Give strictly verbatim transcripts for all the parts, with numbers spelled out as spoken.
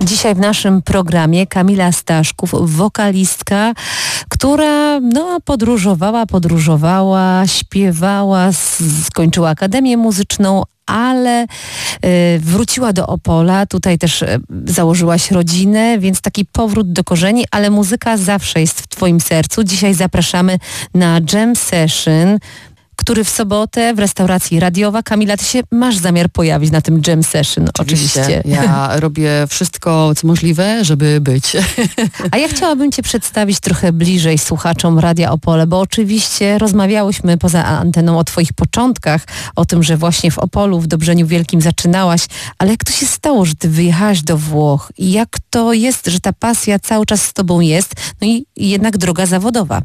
Dzisiaj w naszym programie Kamila Staszków, wokalistka, która no, podróżowała, podróżowała, śpiewała, skończyła Akademię Muzyczną, ale y, wróciła do Opola, tutaj też y, założyłaś rodzinę, więc taki powrót do korzeni, ale muzyka zawsze jest w twoim sercu. Dzisiaj zapraszamy na jam session, który w sobotę w restauracji Radiowa. Kamila, ty się masz zamiar pojawić na tym jam session, oczywiście. oczywiście. Ja robię wszystko, co możliwe, żeby być. A ja chciałabym cię przedstawić trochę bliżej słuchaczom Radia Opole, bo oczywiście rozmawiałyśmy poza anteną o twoich początkach, o tym, że właśnie w Opolu, w Dobrzeniu Wielkim zaczynałaś, ale jak to się stało, że ty wyjechałaś do Włoch i jak to jest, że ta pasja cały czas z tobą jest, no i jednak droga zawodowa?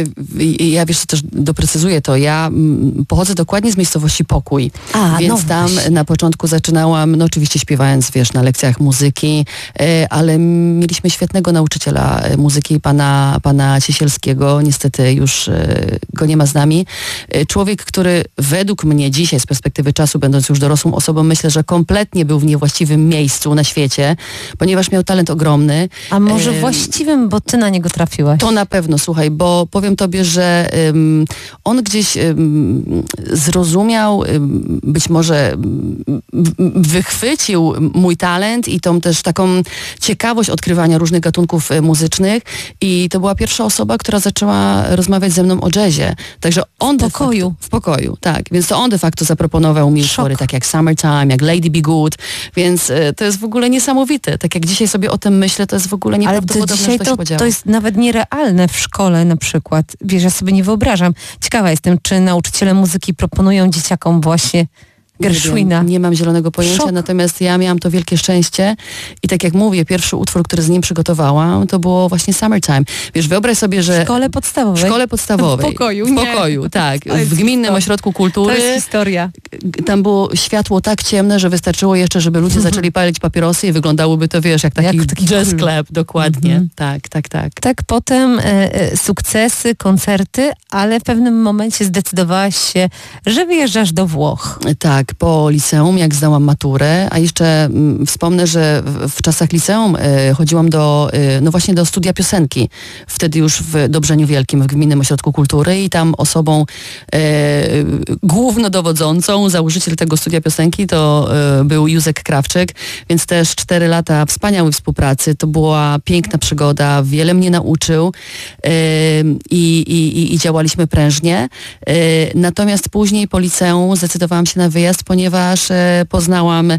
Ja wiesz, też doprecyzuję to. Ja pochodzę dokładnie z miejscowości Pokój, A, więc no tam właśnie. na początku zaczynałam, no oczywiście śpiewając, wiesz, na lekcjach muzyki, ale mieliśmy świetnego nauczyciela muzyki, pana, pana Ciesielskiego, niestety już go nie ma z nami. Człowiek, który według mnie dzisiaj, z perspektywy czasu, będąc już dorosłą osobą, myślę, że kompletnie był w niewłaściwym miejscu na świecie, ponieważ miał talent ogromny. A może właściwym, bo ty na niego trafiłaś? To na pewno, słuchaj, bo powiem tobie, że um, on gdzieś um, zrozumiał, um, być może um, wychwycił mój talent i tą też taką ciekawość odkrywania różnych gatunków um, muzycznych i to była pierwsza osoba, która zaczęła rozmawiać ze mną o jazzie. Także on w pokoju. Facto, w pokoju, tak. Więc to on de facto zaproponował mi utwory tak jak Summertime, jak Lady Be Good, więc y, to jest w ogóle niesamowite. Tak jak dzisiaj sobie o tym myślę, to jest w ogóle nieprawdopodobne, ale to dzisiaj że to, to, się podziało. to jest nawet nierealne w szkole na przykład. Wiesz, ja sobie nie wyobrażam. Ciekawa jestem, czy nauczyciele muzyki proponują dzieciakom właśnie Gershwina. Nie, nie mam zielonego pojęcia, Szok. Natomiast ja miałam to wielkie szczęście i tak jak mówię, pierwszy utwór, który z nim przygotowałam, to było właśnie Summertime. Wiesz, wyobraź sobie, że... W szkole podstawowej? W szkole podstawowej. W pokoju, W nie. pokoju, tak. W W Gminnym historia. Ośrodku Kultury. To jest historia. Tam było światło tak ciemne, że wystarczyło jeszcze, żeby ludzie zaczęli palić papierosy i wyglądałoby to, wiesz, jak taki, Jak taki jazz klub. club. Dokładnie. Mhm. Tak, tak, tak. Tak, potem e, e, sukcesy, koncerty, ale w pewnym momencie zdecydowałaś się, że wyjeżdżasz do Włoch. Tak, po liceum, jak zdałam maturę, a jeszcze mm, wspomnę, że w, w czasach liceum y, chodziłam do, y, no właśnie do studia piosenki, wtedy już w Dobrzeniu Wielkim, w Gminnym Ośrodku Kultury i tam osobą y, głównodowodzącą, założyciel tego studia piosenki to y, był Józek Krawczyk, więc też cztery lata wspaniałej współpracy, to była piękna przygoda, wiele mnie nauczył y, i, i, i działaliśmy prężnie, y, natomiast później po liceum zdecydowałam się na wyjazd, ponieważ e, poznałam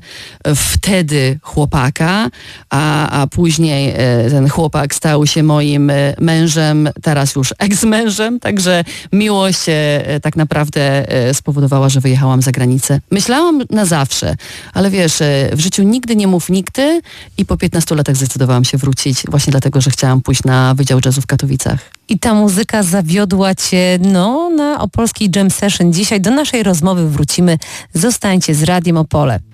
wtedy chłopaka, a, a później e, ten chłopak stał się moim e, mężem, teraz już eks-mężem, także miłość e, tak naprawdę e, spowodowała, że wyjechałam za granicę. Myślałam na zawsze, ale wiesz, e, w życiu nigdy nie mów nigdy i po piętnastu latach zdecydowałam się wrócić właśnie dlatego, że chciałam pójść na Wydział Jazzu w Katowicach. I ta muzyka zawiodła cię, no, na opolskiej jam session. Dzisiaj do naszej rozmowy wrócimy. Zostańcie z Radiem Opole.